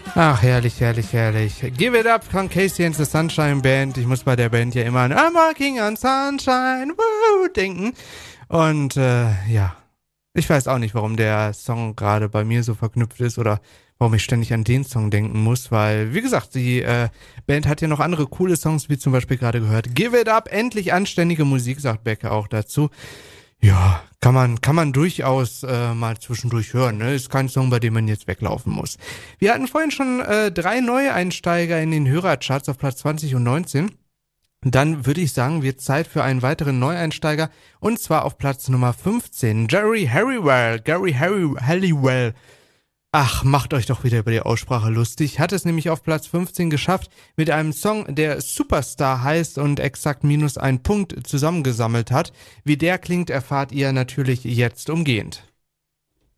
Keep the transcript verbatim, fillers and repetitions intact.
Ach, herrlich, herrlich, herrlich. Give It Up von Casey and the Sunshine Band. Ich muss bei der Band ja immer an I'm Walking on Sunshine woo, denken. Und äh, ja, ich weiß auch nicht, warum der Song gerade bei mir so verknüpft ist oder warum ich ständig an den Song denken muss, weil, wie gesagt, die äh, Band hat ja noch andere coole Songs, wie zum Beispiel gerade gehört. Give It Up, endlich anständige Musik, sagt Becke auch dazu. Ja, kann man kann man durchaus äh, mal zwischendurch hören, ne? Ist kein Song, bei dem man jetzt weglaufen muss. Wir hatten vorhin schon äh, drei Neueinsteiger in den Hörercharts auf Platz zwanzig und neunzehn. Dann würde ich sagen, wird Zeit für einen weiteren Neueinsteiger und zwar auf Platz Nummer fünfzehn. Jerry Halliwell, Gary Harry, Halliwell. Ach, macht euch doch wieder über die Aussprache lustig. Hat es nämlich auf Platz fünfzehn geschafft mit einem Song, der Superstar heißt und exakt minus einen Punkt zusammengesammelt hat. Wie der klingt, erfahrt ihr natürlich jetzt umgehend.